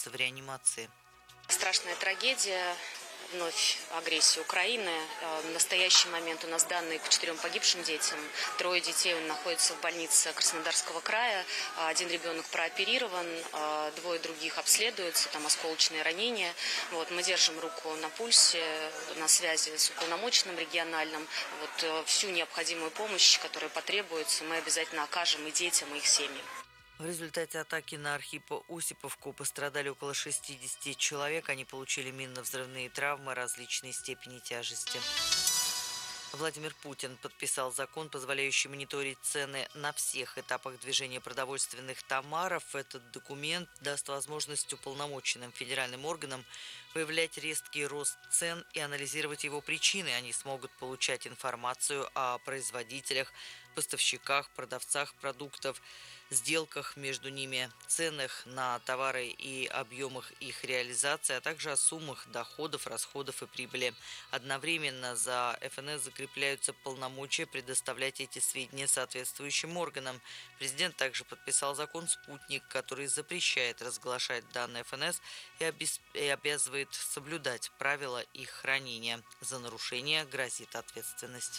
находится в реанимации. Страшная трагедия. Вновь агрессия Украины. В настоящий момент у нас данные по 4 погибшим детям. 3 детей находятся в больнице Краснодарского края. 1 ребенок прооперирован, 2 других обследуются, там осколочные ранения. Мы держим руку на пульсе, на связи с уполномоченным региональным. Всю необходимую помощь, которая потребуется, мы обязательно окажем и детям, и их семьям. В результате атаки на Архипо-Осиповку пострадали около 60 человек. Они получили минно-взрывные травмы различной степени тяжести. Владимир Путин подписал закон, позволяющий мониторить цены на всех этапах движения продовольственных товаров. Этот документ даст возможность уполномоченным федеральным органам выявлять резкий рост цен и анализировать его причины. Они смогут получать информацию о производителях, поставщиках, продавцах продуктов, сделках между ними, ценах на товары и объемах их реализации, а также о суммах доходов, расходов и прибыли. Одновременно за ФНС закрепляются полномочия предоставлять эти сведения соответствующим органам. Президент также подписал закон «Спутник», который запрещает разглашать данные ФНС и обязывает соблюдать правила их хранения. За нарушение грозит ответственность.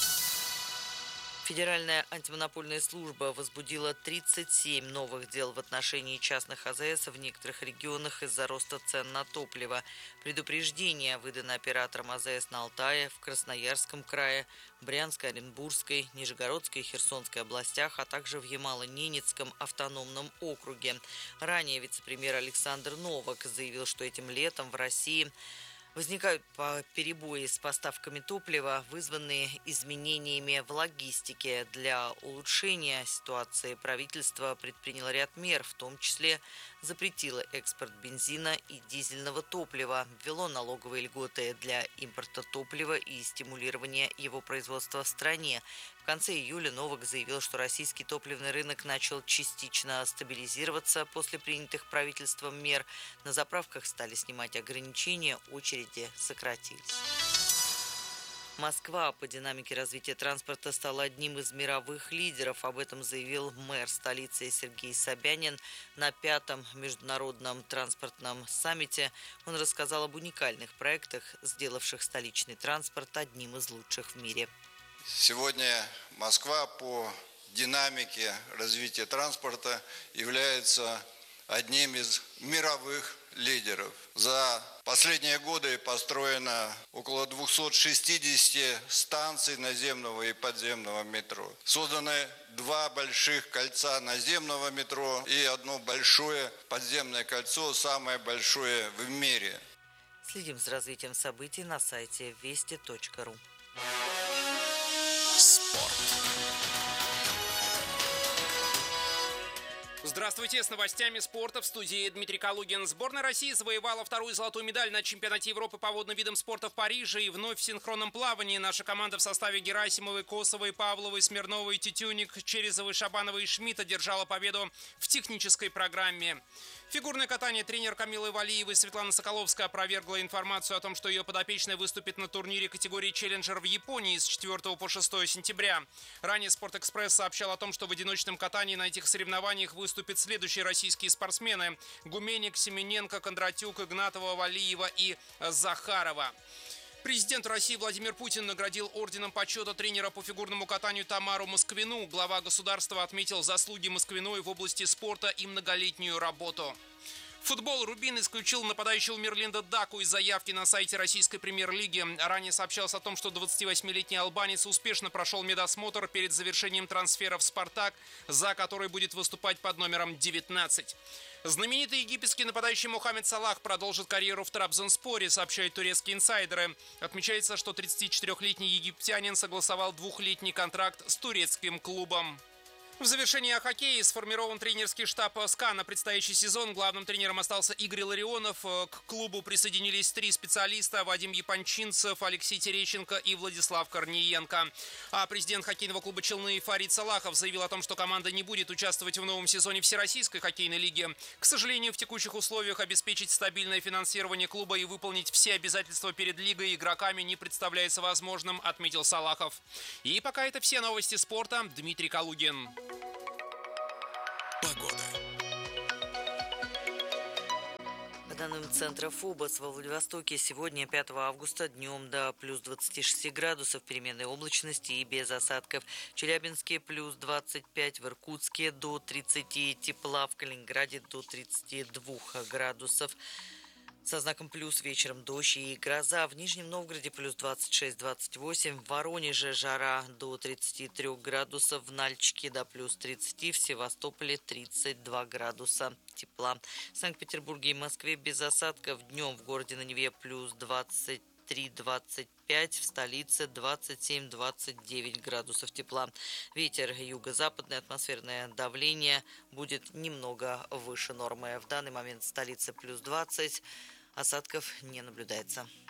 Федеральная антимонопольная служба возбудила 37 новых дел в отношении частных АЗС в некоторых регионах из-за роста цен на топливо. Предупреждение выдано операторам АЗС на Алтае, в Красноярском крае, Брянской, Оренбургской, Нижегородской и Херсонской областях, а также в Ямало-Ненецком автономном округе. Ранее вице-премьер Александр Новак заявил, что этим летом в России возникают перебои с поставками топлива, вызванные изменениями в логистике. Для улучшения ситуации правительство предприняло ряд мер, в том числе запретило экспорт бензина и дизельного топлива, ввело налоговые льготы для импорта топлива и стимулирования его производства в стране. В конце июля Новак заявил, что российский топливный рынок начал частично стабилизироваться после принятых правительством мер. На заправках стали снимать ограничения, очереди сократились. Москва по динамике развития транспорта стала одним из мировых лидеров. Об этом заявил мэр столицы Сергей Собянин на 5-м международном транспортном саммите. Он рассказал об уникальных проектах, сделавших столичный транспорт одним из лучших в мире. Сегодня Москва по динамике развития транспорта является одним из мировых лидеров. За последние годы построено около 260 станций наземного и подземного метро. Созданы 2 больших кольца наземного метро и 1 большое подземное кольцо, самое большое в мире. Следим за развитием событий на сайте вести.ру. Спорт. Здравствуйте, с новостями спорта в студии Дмитрий Калугин. Сборная России завоевала 2-ю золотую медаль на чемпионате Европы по водным видам спорта в Париже. И вновь в синхронном плавании наша команда в составе Герасимовой, Косовой, Павловой, Смирновой, Тютюник, Черезовой, Шабановой и Шмидта держала победу в технической программе. Фигурное катание тренер Камилы Валиевой Светлана Соколовская опровергла информацию о том, что ее подопечная выступит на турнире категории «Челленджер» в Японии с 4 по 6 сентября. Ранее «Спортэкспресс» сообщал о том, что в одиночном катании на этих соревнованиях выступят следующие российские спортсмены: Гуменник, Семененко, Кондратюк, Игнатова, Валиева и Захарова. Президент России Владимир Путин наградил орденом почета тренера по фигурному катанию Тамару Москвину. Глава государства отметил заслуги Москвиной в области спорта и многолетнюю работу. Футбол. Рубин исключил нападающего Мирлинда Даку из заявки на сайте российской премьер-лиги. Ранее сообщалось о том, что 28-летний албанец успешно прошел медосмотр перед завершением трансфера в «Спартак», за который будет выступать под номером 19. Знаменитый египетский нападающий Мохаммед Салах продолжит карьеру в Трабзонспоре, сообщают турецкие инсайдеры. Отмечается, что 34-летний египтянин согласовал 2-летний контракт с турецким клубом. В завершении о хоккее сформирован тренерский штаб СКА на предстоящий сезон. Главным тренером остался Игорь Ларионов. К клубу присоединились 3 специалиста: Вадим Япончинцев, Алексей Терещенко и Владислав Корниенко. А президент хоккейного клуба «Челны» Фарид Салахов заявил о том, что команда не будет участвовать в новом сезоне Всероссийской хоккейной лиги. К сожалению, в текущих условиях обеспечить стабильное финансирование клуба и выполнить все обязательства перед лигой и игроками не представляется возможным, отметил Салахов. И пока это все новости спорта. Дмитрий Калугин. Погода. данным центра ФОБОС, во Владивостоке сегодня, 5 августа, днем до плюс 26 градусов переменной облачности и без осадков. В Челябинске плюс 25, в Иркутске до 30 тепла, в Калининграде до 32 градусов. Со знаком плюс вечером дождь и гроза. В Нижнем Новгороде плюс 26-28. В Воронеже жара до 33 градусов. В Нальчике до плюс 30. В Севастополе 32 градуса тепла. В Санкт-Петербурге и Москве без осадков. Днем в городе на Неве плюс 23-25. В столице 27-29 градусов тепла. Ветер юго-западный, атмосферное давление будет немного выше нормы. В данный момент в столице плюс 20. Осадков не наблюдается.